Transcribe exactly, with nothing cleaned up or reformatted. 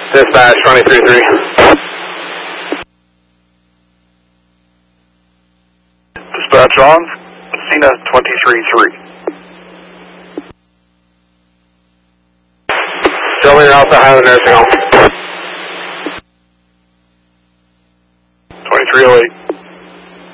Dispatch twenty-three three. Dispatch on, Cena twenty-three three. Show me your Alpha Highland Nursing Home. twenty-three oh eight.